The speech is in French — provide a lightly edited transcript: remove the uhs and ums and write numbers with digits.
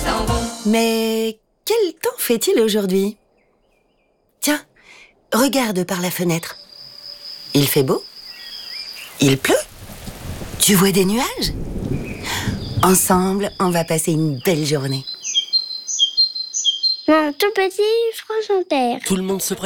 s'en vont. Mais quel temps fait-il aujourd'hui? Tiens, regarde par la fenêtre. Il fait beau? Il pleut? Tu vois des nuages? Ensemble, on va passer une belle journée. Mon tout petit France Inter. Tout le monde se